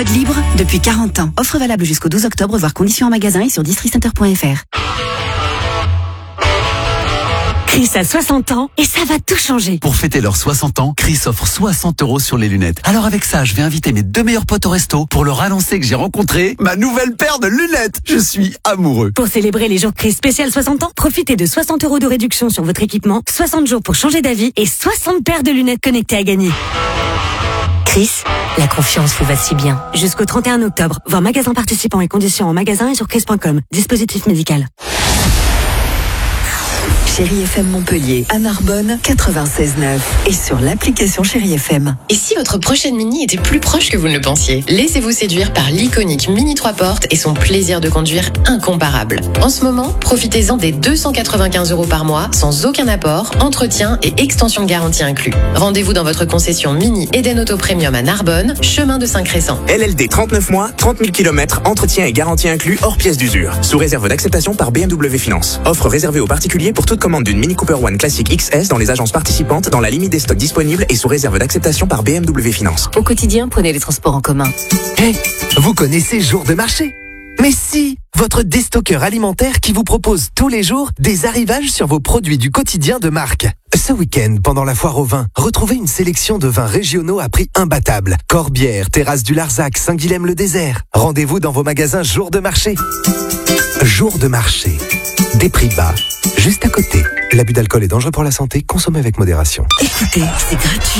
Libre depuis 40 ans. Offre valable jusqu'au 12 octobre, voire conditions en magasin et sur districtcenter.fr. Chris a 60 ans et ça va tout changer. Pour fêter leurs 60 ans, Chris offre 60 € sur les lunettes. Alors avec ça, je vais inviter mes 2 meilleurs potes au resto pour leur annoncer que j'ai rencontré ma nouvelle paire de lunettes. Je suis amoureux. Pour célébrer les jours Chris spécial 60 ans, profitez de 60 € de réduction sur votre équipement, 60 jours pour changer d'avis et 60 paires de lunettes connectées à gagner. Chris, la confiance vous va si bien. Jusqu'au 31 octobre, voir magasin participants et conditions en magasin et sur chris.com. Dispositif médical. Chérie FM Montpellier, à Narbonne, 96.9 et sur l'application Chérie FM. Et si votre prochaine Mini était plus proche que vous ne le pensiez? Laissez-vous séduire par l'iconique Mini 3 portes et son plaisir de conduire incomparable. En ce moment, profitez-en des 295 € par mois, sans aucun apport, entretien et extension de garantie inclus. Rendez-vous dans votre concession Mini Eden Auto Premium à Narbonne, chemin de Saint-Crescent. LLD 39 mois, 30 000 km, entretien et garantie inclus hors pièce d'usure. Sous réserve d'acceptation par BMW Finance. Offre réservée aux particuliers pour toute commande d'une Mini Cooper One Classic XS dans les agences participantes dans la limite des stocks disponibles et sous réserve d'acceptation par BMW Finance. Au quotidien, prenez les transports en commun. Vous connaissez Jour de marché? Mais si, votre déstockeur alimentaire qui vous propose tous les jours des arrivages sur vos produits du quotidien de marque. Ce week-end, pendant la foire au vin, retrouvez une sélection de vins régionaux à prix imbattable. Corbière, Terrasse du Larzac, Saint-Guilhem-le-Désert. Rendez-vous dans vos magasins Jour de marché. Jour de marché. Des prix bas, juste à côté. L'abus d'alcool est dangereux pour la santé, consommez avec modération. Écoutez, c'est gratuit.